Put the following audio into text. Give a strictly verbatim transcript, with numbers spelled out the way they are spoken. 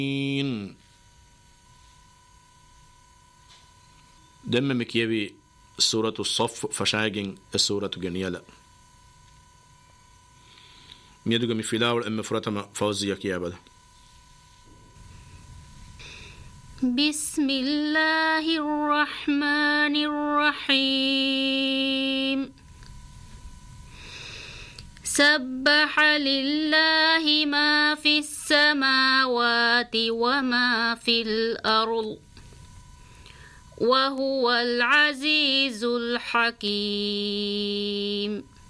دم مكيبي سورة الصف فشاقين السورة جنيالة ميدوغ مفلاول أم فرتما فوزيك يا بدا. بسم الله الرحمن الرحيم سبح لله ما في السماوات وما في الأرض وهو العزيز الحكيم.